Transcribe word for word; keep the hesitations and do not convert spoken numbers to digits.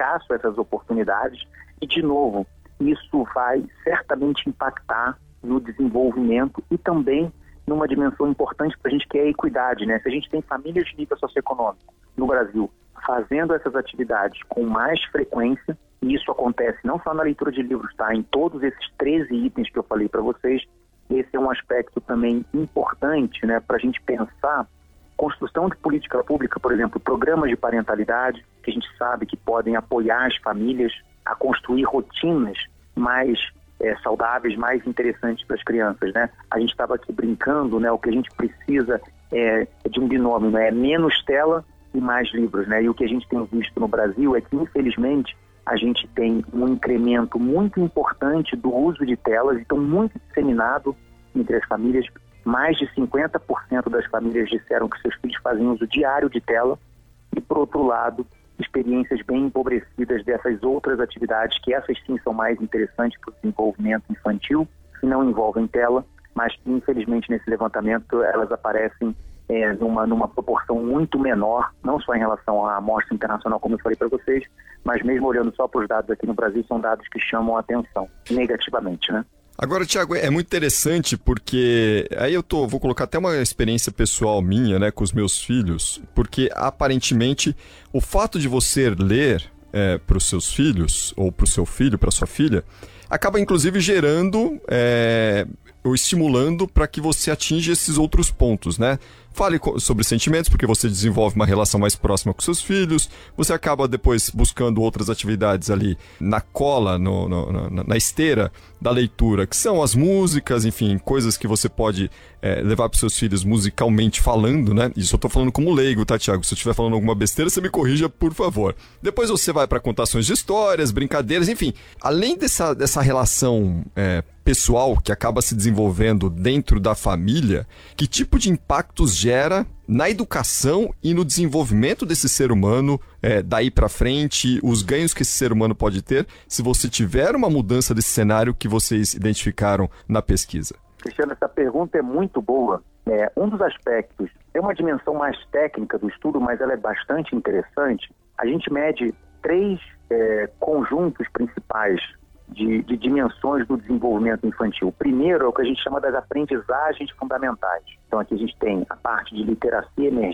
escasso essas oportunidades e, de novo, isso vai certamente impactar no desenvolvimento e também numa dimensão importante para a gente, que é a equidade, né? Se a gente tem famílias de nível socioeconômico no Brasil fazendo essas atividades com mais frequência, e isso acontece não só na leitura de livros, tá? Em todos esses treze itens que eu falei para vocês, esse é um aspecto também importante, né, para a gente pensar construção de política pública, por exemplo, programas de parentalidade, que a gente sabe que podem apoiar as famílias a construir rotinas mais é, saudáveis, mais interessantes para as crianças, né? A gente estava aqui brincando, né? O que a gente precisa é de um binômio, né? É menos tela e mais livros, né? E o que a gente tem visto no Brasil é que, infelizmente, a gente tem um incremento muito importante do uso de telas, então muito disseminado entre as famílias. Mais de cinquenta por cento das famílias disseram que seus filhos fazem uso diário de tela e, por outro lado, experiências bem empobrecidas dessas outras atividades, que essas sim são mais interessantes para o desenvolvimento infantil, que não envolvem tela, mas que, infelizmente, nesse levantamento elas aparecem é, numa, numa proporção muito menor, não só em relação à amostra internacional, como eu falei para vocês, mas mesmo olhando só para os dados aqui no Brasil, são dados que chamam a atenção negativamente, né? Agora, Tiago, é muito interessante porque aí eu tô, vou colocar até uma experiência pessoal minha, né, com os meus filhos, porque aparentemente o fato de você ler é, para os seus filhos ou para o seu filho, para sua filha, acaba inclusive gerando é, ou estimulando para que você atinja esses outros pontos, né? Fale sobre sentimentos, porque você desenvolve uma relação mais próxima com seus filhos, você acaba depois buscando outras atividades ali na cola, no, no, na, na esteira da leitura, que são as músicas, enfim, coisas que você pode é, levar para os seus filhos musicalmente falando, né? Isso eu tô falando como leigo, tá, Tiago? Se eu estiver falando alguma besteira, você me corrija, por favor. Depois você vai para contações de histórias, brincadeiras, enfim. Além dessa, dessa relação é, pessoal que acaba se desenvolvendo dentro da família, que tipo de impactos gera na educação e no desenvolvimento desse ser humano é, daí para frente, os ganhos que esse ser humano pode ter se você tiver uma mudança desse cenário que vocês identificaram na pesquisa? Cristiano, essa pergunta é muito boa. É, um dos aspectos, é uma dimensão mais técnica do estudo, mas ela é bastante interessante. A gente mede três é, conjuntos principais De, de dimensões do desenvolvimento infantil. O primeiro é o que a gente chama das aprendizagens fundamentais. Então aqui a gente tem a parte de literacia emergente,